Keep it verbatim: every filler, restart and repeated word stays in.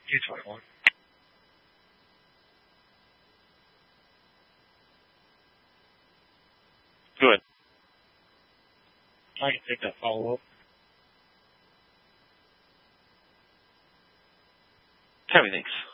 two twenty-one. Good. I can take that follow-up. Copy, thanks.